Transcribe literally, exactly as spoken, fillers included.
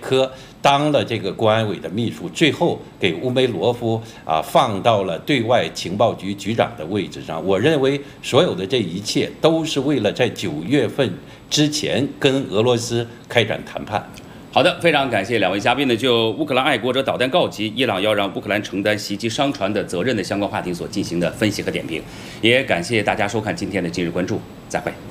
科当了这个国安委的秘书，最后给乌梅罗夫啊放到了对外情报局局长的位置上。我认为所有的这一切都是为了在九月份之前跟俄罗斯开展谈判。 好的，非常感谢两位嘉宾呢，就乌克兰爱国者导弹告急，伊朗要让乌克兰承担袭击商船的责任的相关话题所进行的分析和点评，也感谢大家收看今天的今日关注，再会。